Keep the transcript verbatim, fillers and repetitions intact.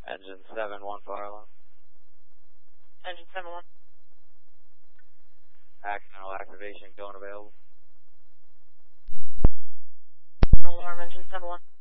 Engine seven one fire alarm. Engine seven one. Accidental activation going available. Alarm engine seven one.